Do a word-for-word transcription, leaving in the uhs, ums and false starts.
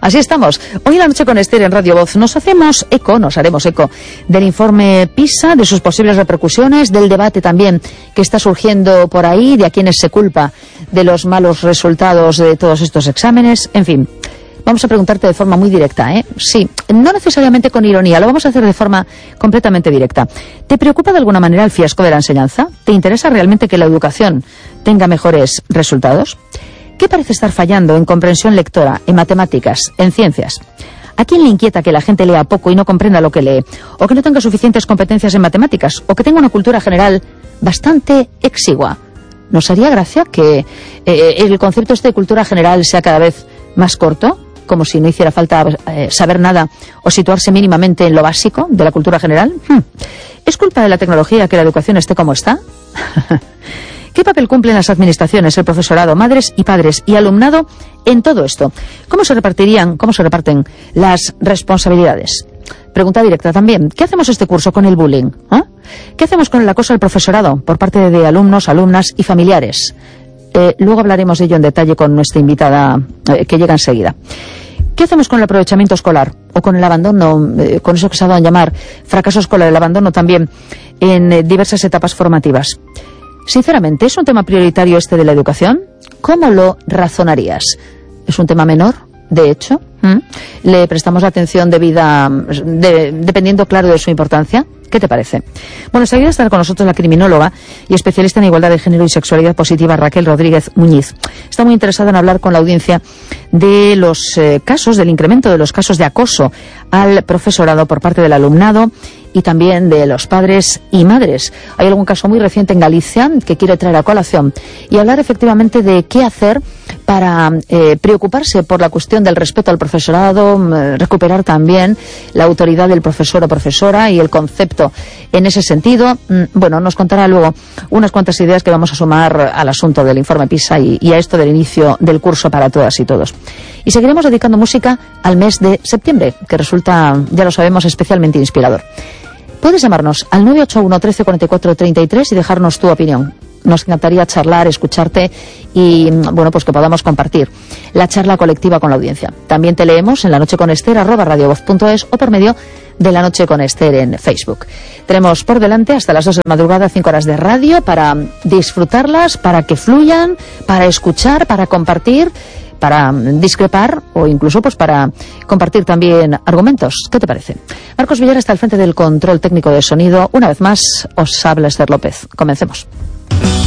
Así estamos. Hoy en la noche con Esther en Radio Voz nos hacemos eco, nos haremos eco del informe PISA, de sus posibles repercusiones, del debate también que está surgiendo por ahí, de a quienes se culpa de los malos resultados de todos estos exámenes, en fin. Vamos a preguntarte de forma muy directa, ¿eh? Sí, no necesariamente con ironía, lo vamos a hacer de forma completamente directa. ¿Te preocupa de alguna manera el fiasco de la enseñanza? ¿Te interesa realmente que la educación tenga mejores resultados? ¿Qué parece estar fallando en comprensión lectora, en matemáticas, en ciencias? ¿A quién le inquieta que la gente lea poco y no comprenda lo que lee? ¿O que no tenga suficientes competencias en matemáticas? ¿O que tenga una cultura general bastante exigua? ¿Nos haría gracia que eh, el concepto este de cultura general sea cada vez más corto? Como si no hiciera falta eh, saber nada o situarse mínimamente en lo básico de la cultura general. Hmm. ¿Es culpa de la tecnología que la educación esté como está? ¿Qué papel cumplen las administraciones, el profesorado, madres y padres y alumnado en todo esto? ¿Cómo se repartirían, cómo se reparten las responsabilidades? Pregunta directa también. ¿Qué hacemos este curso con el bullying? ¿Eh? ¿Qué hacemos con el acoso al profesorado por parte de alumnos, alumnas y familiares? Eh, luego hablaremos de ello en detalle con nuestra invitada eh, que llega enseguida. ¿Qué hacemos con el aprovechamiento escolar? O con el abandono, eh, con eso que se ha dado a llamar fracaso escolar, el abandono también en eh, diversas etapas formativas. Sinceramente, ¿es un tema prioritario este de la educación? ¿Cómo lo razonarías? ¿Es un tema menor? De hecho, ¿Mm? ¿le prestamos la atención debida, de, dependiendo, claro, de su importancia? ¿Qué te parece? Bueno, enseguida estará con nosotros la criminóloga y especialista en igualdad de género y sexualidad positiva, Raquel Rodríguez Muñiz. Está muy interesada en hablar con la audiencia de los eh, casos, del incremento de los casos de acoso al profesorado por parte del alumnado y también de los padres y madres. Hay algún caso muy reciente en Galicia que quiere traer a colación y hablar efectivamente de qué hacer para eh, preocuparse por la cuestión del respeto al profesorado, eh, recuperar también la autoridad del profesor o profesora y el concepto en ese sentido. Mm, bueno, nos contará luego unas cuantas ideas que vamos a sumar al asunto del informe PISA y, y a esto del inicio del curso para todas y todos. Y seguiremos dedicando música al mes de septiembre, que resulta, ya lo sabemos, especialmente inspirador. Puedes llamarnos al nueve ocho uno, trece, cuarenta y cuatro, treinta y tres y dejarnos tu opinión. Nos encantaría charlar, escucharte y, bueno, pues que podamos compartir la charla colectiva con la audiencia. También te leemos en La Noche con Esther, arroba radiovoz punto es o por medio de La Noche con Esther en Facebook. Tenemos por delante hasta las dos de la madrugada cinco horas de radio para disfrutarlas, para que fluyan, para escuchar, para compartir, para discrepar o incluso pues para compartir también argumentos. ¿Qué te parece? Marcos Villar está al frente del control técnico de sonido. Una vez más os habla Esther López. Comencemos.